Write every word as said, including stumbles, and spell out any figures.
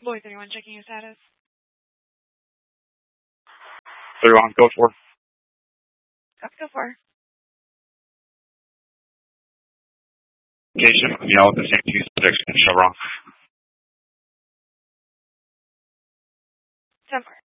Boy thirty-one, checking your status. thirty-one, go for. Let's go for. Location, meow with the same two subjects in Chevron. ten four.